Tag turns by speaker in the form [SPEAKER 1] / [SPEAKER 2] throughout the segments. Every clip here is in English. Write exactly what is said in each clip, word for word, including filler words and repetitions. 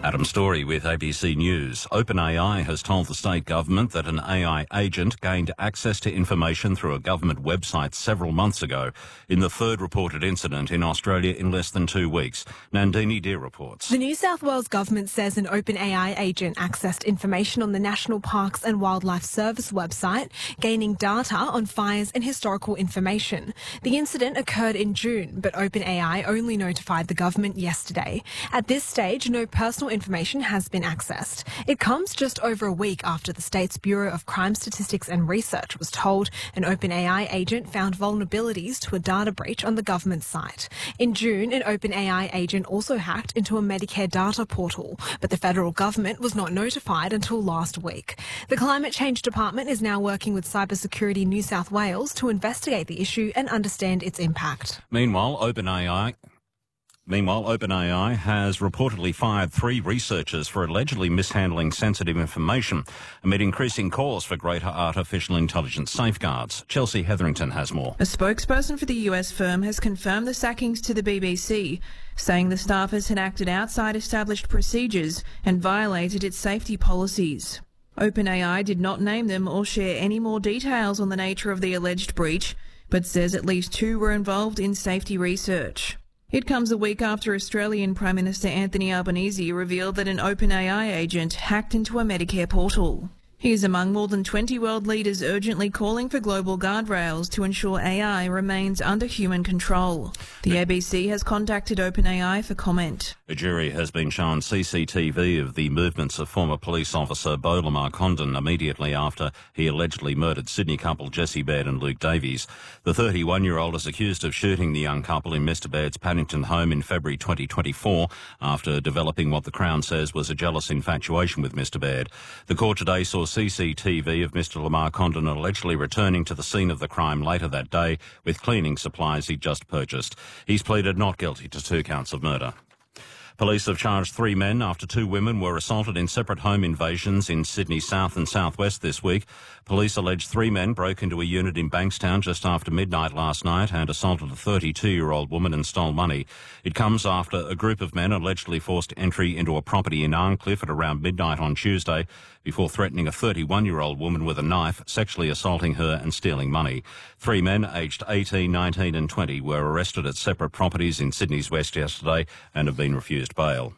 [SPEAKER 1] Adam Story with A B C News. OpenAI has told the state government that an A I agent gained access to information through a government website several months ago in the third reported incident in Australia in less than two weeks. Nandini Deer reports.
[SPEAKER 2] The New South Wales government says an OpenAI agent accessed information on the National Parks and Wildlife Service website, gaining data on fires and historical information. The incident occurred in June, but OpenAI only notified the government yesterday. At this stage, no personal information has been accessed. It comes just over a week after the state's Bureau of Crime Statistics and Research was told an OpenAI agent found vulnerabilities to a data breach on the government site. In June, an OpenAI agent also hacked into a Medicare data portal, but the federal government was not notified until last week. The Climate Change Department is now working with Cybersecurity New South Wales to investigate the issue and understand its impact.
[SPEAKER 1] Meanwhile, OpenAI Meanwhile, OpenAI has reportedly fired three researchers for allegedly mishandling sensitive information amid increasing calls for greater artificial intelligence safeguards. Chelsea Hetherington has more.
[SPEAKER 3] A spokesperson for the U S firm has confirmed the sackings to the B B C, saying the staffers had acted outside established procedures and violated its safety policies. OpenAI did not name them or share any more details on the nature of the alleged breach, but says at least two were involved in safety research. It comes a week after Australian Prime Minister Anthony Albanese revealed that an OpenAI agent hacked into a Medicare portal. He is among more than twenty world leaders urgently calling for global guardrails to ensure A I remains under human control. The A B C has contacted OpenAI for comment.
[SPEAKER 1] A jury has been shown C C T V of the movements of former police officer Beau Lamar Condon immediately after he allegedly murdered Sydney couple Jessie Baird and Luke Davies. The thirty-one-year-old is accused of shooting the young couple in Mister Baird's Paddington home in February twenty twenty-four after developing what the Crown says was a jealous infatuation with Mister Baird. The court today saw C C T V of Mister Lamar Condon allegedly returning to the scene of the crime later that day with cleaning supplies he'd just purchased. He's pleaded not guilty to two counts of murder. Police have charged three men after two women were assaulted in separate home invasions in Sydney South and South West this week. Police allege three men broke into a unit in Bankstown just after midnight last night and assaulted a thirty-two-year-old woman and stole money. It comes after a group of men allegedly forced entry into a property in Arncliffe at around midnight on Tuesday before threatening a thirty-one-year-old woman with a knife, sexually assaulting her and stealing money. Three men aged eighteen, nineteen and twenty were arrested at separate properties in Sydney's West yesterday and have been refused bail.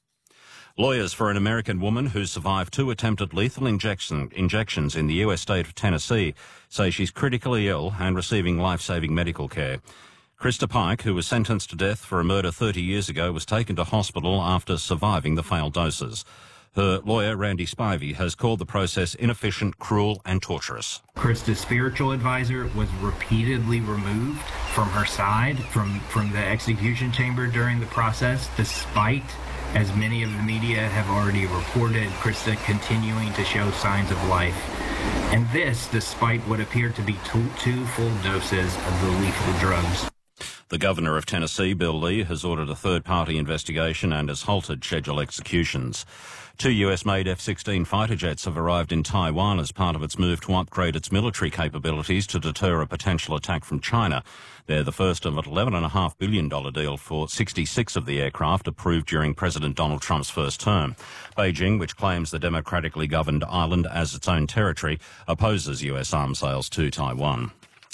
[SPEAKER 1] Lawyers for an American woman who survived two attempted lethal injection, injections in the U S state of Tennessee say she's critically ill and receiving life-saving medical care. Krista Pike, who was sentenced to death for a murder thirty years ago, was taken to hospital after surviving the failed doses. Her lawyer, Randy Spivey, has called the process inefficient, cruel and torturous.
[SPEAKER 4] Krista's spiritual advisor was repeatedly removed from her side, from, from the execution chamber during the process, despite, as many of the media have already reported, Krista continuing to show signs of life. And this, despite what appeared to be two, two full doses of the lethal drugs.
[SPEAKER 1] The Governor of Tennessee, Bill Lee, has ordered a third-party investigation and has halted scheduled executions. Two U S-made F sixteen fighter jets have arrived in Taiwan as part of its move to upgrade its military capabilities to deter a potential attack from China. They're the first of an eleven point five billion dollars deal for sixty-six of the aircraft approved during President Donald Trump's first term. Beijing, which claims the democratically governed island as its own territory, opposes U S arms sales to Taiwan.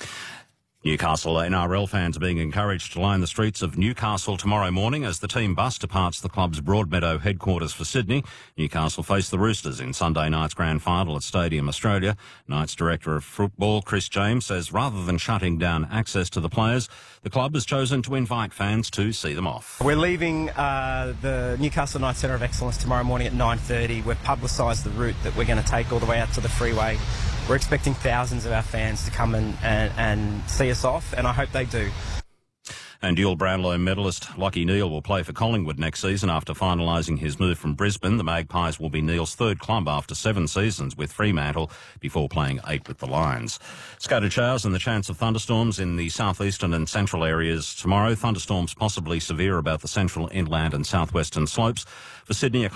[SPEAKER 1] Newcastle N R L fans are being encouraged to line the streets of Newcastle tomorrow morning as the team bus departs the club's Broadmeadow headquarters for Sydney. Newcastle face the Roosters in Sunday night's grand final at Stadium Australia. Knights Director of Football, Chris James, says rather than shutting down access to the players, the club has chosen to invite fans to see them off.
[SPEAKER 5] We're leaving uh, the Newcastle Knights Centre of Excellence tomorrow morning at nine thirty. We've publicised the route that we're going to take all the way out to the freeway. We're expecting thousands of our fans to come and, and, and see us off, and I hope they do.
[SPEAKER 1] And dual Brownlow medalist Lachie Neale will play for Collingwood next season after finalising his move from Brisbane. The Magpies will be Neale's third club after seven seasons with Fremantle before playing eight with the Lions. Scattered showers and the chance of thunderstorms in the southeastern and central areas tomorrow. Thunderstorms possibly severe about the central, inland and southwestern slopes. For Sydney, a